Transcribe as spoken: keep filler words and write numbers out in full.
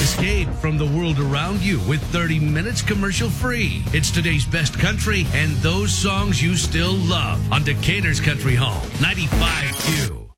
Escape from the world around you with thirty minutes commercial free. It's today's best country and those songs you still love on Decatur's Country Home, ninety-five point two.